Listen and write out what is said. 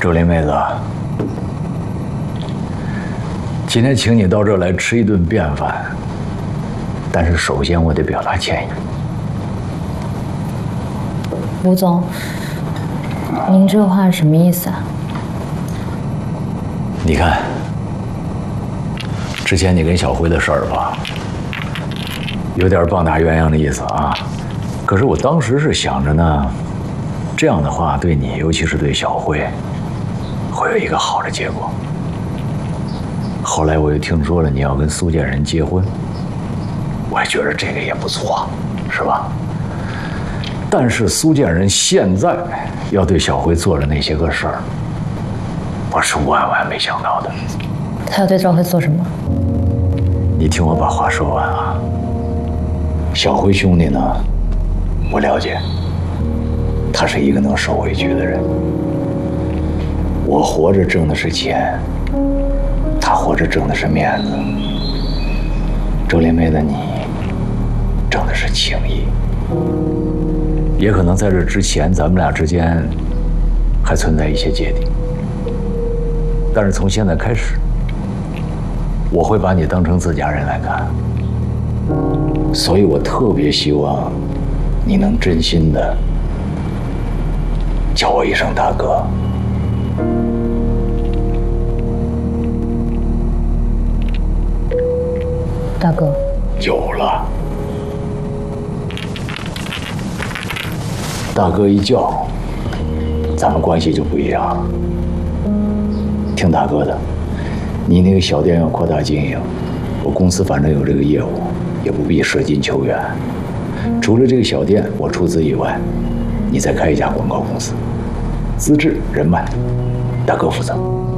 周林妹子，今天请你到这儿来吃一顿便饭，但是首先我得表达歉意。 吴总，您这话是什么意思啊？ 你看，之前你跟小辉的事儿吧，有点棒打鸳鸯的意思啊。可是我当时是想着呢，这样的话对你，尤其是对小辉，会有一个好的结果。后来我又听说了你要跟苏建仁结婚，我也觉得这个也不错，是吧？但是苏建仁现在要对小辉做的那些个事儿，我是万万没想到的。 他要对赵辉做什么？ 你听我把话说完啊。小辉兄弟呢，我了解，他是一个能受委屈的人。我活着挣的是钱，他活着挣的是面子。周林妹子，你挣的是情谊。也可能在这之前，咱们俩之间还存在一些芥蒂，但是从现在开始，我会把你当成自家人来看，所以我特别希望你能真心的叫我一声大哥。 大哥， 有了，大哥一叫，咱们关系就不一样了。听大哥的，你那个小店要扩大经营，我公司反正有这个业务，也不必舍近求远。除了这个小店我出资以外，你再开一家广告公司，资质人脉，大哥负责。